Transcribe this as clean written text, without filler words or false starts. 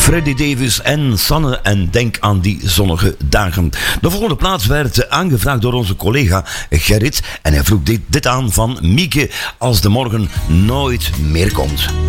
Freddy Davis en Sanne en denk aan die zonnige dagen. De volgende plaats werd aangevraagd door onze collega Gerrit en hij vroeg dit aan van Mieke als de morgen nooit meer komt.